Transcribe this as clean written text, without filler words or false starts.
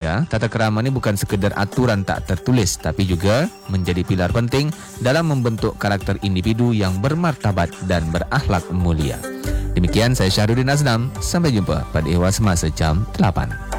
ya, tata krama ini bukan sekedar aturan tak tertulis, tapi juga menjadi pilar penting dalam membentuk karakter individu yang bermartabat dan berakhlak mulia. Demikian saya Syahrudin Aznam, sampai jumpa pada Ihwal Semasa jam 8.